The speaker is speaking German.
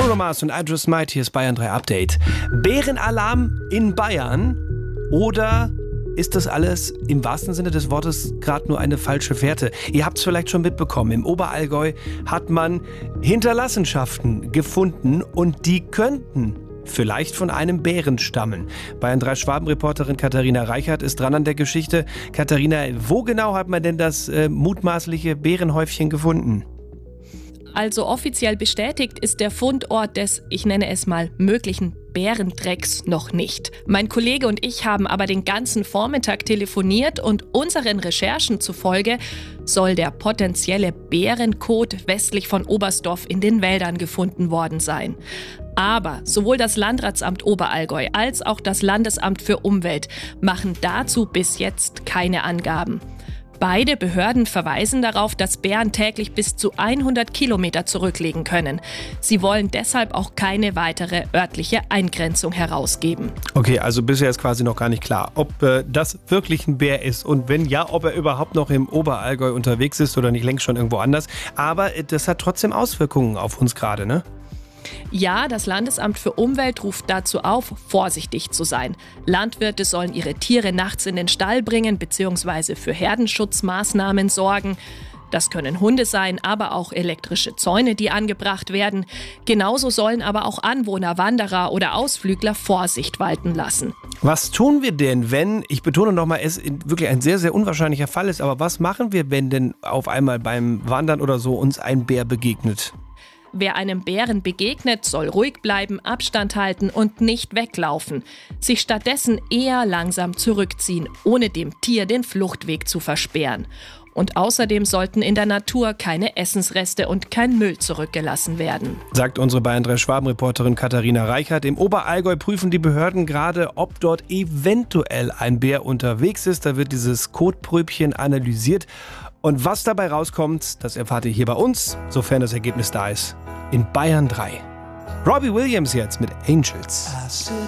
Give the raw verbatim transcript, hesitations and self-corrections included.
Bruno Mars und I Just Might, hier ist Bayern drei Update. Bärenalarm in Bayern oder ist das alles im wahrsten Sinne des Wortes gerade nur eine falsche Fährte? Ihr habt es vielleicht schon mitbekommen, im Oberallgäu hat man Hinterlassenschaften gefunden und die könnten vielleicht von einem Bären stammen. Bayern drei Schwaben-Reporterin Katharina Reichert ist dran an der Geschichte. Katharina, wo genau hat man denn das äh, mutmaßliche Bärenhäufchen gefunden? Also offiziell bestätigt ist der Fundort des, ich nenne es mal, möglichen Bärendrecks noch nicht. Mein Kollege und ich haben aber den ganzen Vormittag telefoniert und unseren Recherchen zufolge soll der potenzielle Bärenkot westlich von Oberstdorf in den Wäldern gefunden worden sein. Aber sowohl das Landratsamt Oberallgäu als auch das Landesamt für Umwelt machen dazu bis jetzt keine Angaben. Beide Behörden verweisen darauf, dass Bären täglich bis zu hundert Kilometer zurücklegen können. Sie wollen deshalb auch keine weitere örtliche Eingrenzung herausgeben. Okay, also bisher ist quasi noch gar nicht klar, ob äh, das wirklich ein Bär ist und wenn ja, ob er überhaupt noch im Oberallgäu unterwegs ist oder nicht längst schon irgendwo anders. Aber äh, das hat trotzdem Auswirkungen auf uns gerade, ne? Ja, das Landesamt für Umwelt ruft dazu auf, vorsichtig zu sein. Landwirte sollen ihre Tiere nachts in den Stall bringen bzw. für Herdenschutzmaßnahmen sorgen. Das können Hunde sein, aber auch elektrische Zäune, die angebracht werden. Genauso sollen aber auch Anwohner, Wanderer oder Ausflügler Vorsicht walten lassen. Was tun wir denn, wenn, ich betone nochmal, es wirklich ein sehr, sehr unwahrscheinlicher Fall ist, aber was machen wir, wenn denn auf einmal beim Wandern oder so uns ein Bär begegnet? Wer einem Bären begegnet, soll ruhig bleiben, Abstand halten und nicht weglaufen. Sich stattdessen eher langsam zurückziehen, ohne dem Tier den Fluchtweg zu versperren. Und außerdem sollten in der Natur keine Essensreste und kein Müll zurückgelassen werden. Sagt unsere Bayern drei Schwaben-Reporterin Katharina Reichert. Im Oberallgäu prüfen die Behörden gerade, ob dort eventuell ein Bär unterwegs ist. Da wird dieses Kotpröbchen analysiert. Und was dabei rauskommt, das erfahrt ihr hier bei uns, sofern das Ergebnis da ist, in Bayern drei. Robbie Williams jetzt mit Angels.